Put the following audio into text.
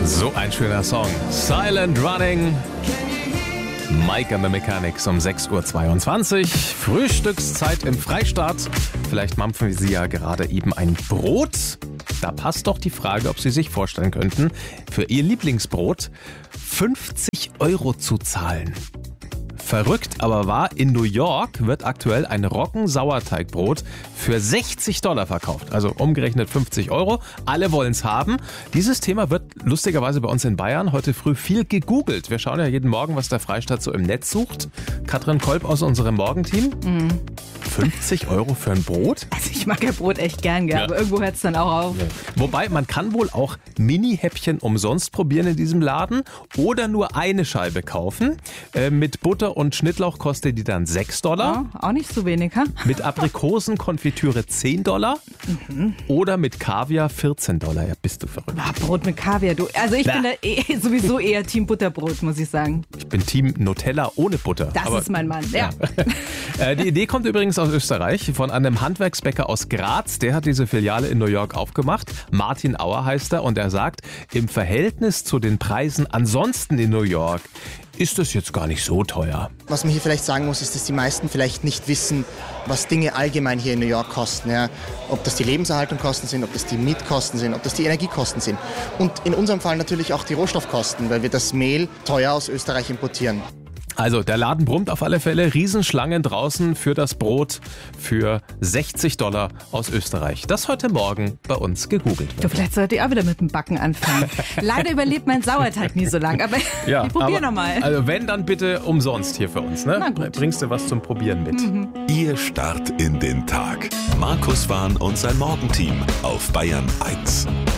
So ein schöner Song. Silent Running. Mike and the Mechanics um 6.22 Uhr. Frühstückszeit im Freistaat. Vielleicht mampfen Sie ja gerade eben ein Brot. Da passt doch die Frage, ob Sie sich vorstellen könnten, für Ihr Lieblingsbrot 50 € zu zahlen. Verrückt, aber wahr, in New York wird aktuell ein Roggensauerteigbrot für $60 verkauft. Also umgerechnet 50 €. Alle wollen es haben. Dieses Thema wird lustigerweise bei uns in Bayern heute früh viel gegoogelt. Wir schauen ja jeden Morgen, was der Freistaat so im Netz sucht. Katrin Kolb aus unserem Morgenteam. 50 € für ein Brot? Also ich mag ja Brot echt gern, gell? Aber irgendwo hört es dann auch auf. Ja. Wobei, man kann wohl auch Mini-Häppchen umsonst probieren in diesem Laden oder nur eine Scheibe kaufen. Mit Butter und Schnittlauch kostet die dann $6. Ja, auch nicht so wenig, ha? Mit Aprikosenkonfitüre $10 oder mit Kaviar $14. Ja, bist du verrückt. Ah, Brot mit Kaviar, du. Also ich bin da sowieso eher Team Butterbrot, muss ich sagen. Ich bin Team Nutella ohne Butter. Das ist mein Mann, ja. Die Idee kommt übrigens aus Österreich, von einem Handwerksbäcker aus Graz. Der hat diese Filiale in New York aufgemacht. Martin Auer heißt er und er sagt, im Verhältnis zu den Preisen ansonsten in New York ist das jetzt gar nicht so teuer. Was man hier vielleicht sagen muss, ist, dass die meisten vielleicht nicht wissen, was Dinge allgemein hier in New York kosten. Ja? Ob das die Lebenserhaltungskosten sind, ob das die Mietkosten sind, ob das die Energiekosten sind. Und in unserem Fall natürlich auch die Rohstoffkosten, weil wir das Mehl teuer aus Österreich importieren. Also der Laden brummt auf alle Fälle, Riesenschlangen draußen für das Brot für $60 aus Österreich. Das heute Morgen bei uns gegoogelt wird. Du, vielleicht sollte ich auch wieder mit dem Backen anfangen. Leider überlebt mein Sauerteig nie so lang, aber Ja, ich probiere nochmal. Also wenn, dann bitte umsonst hier für uns. Ne? Na gut. Bringst du was zum Probieren mit. Ihr Start in den Tag. Markus Warn und sein Morgenteam auf Bayern 1.